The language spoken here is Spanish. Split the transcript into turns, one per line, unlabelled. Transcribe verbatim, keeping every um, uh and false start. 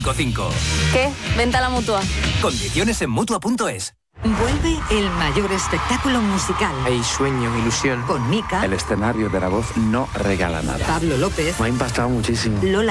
cinco.
¿Qué? Venta a la Mutua.
Condiciones en Mutua punto es.
Vuelve el mayor espectáculo musical.
Hay sueño, ilusión.
Con Mika.
El escenario de La Voz no regala nada.
Pablo López.
Me ha impactado muchísimo.
Lola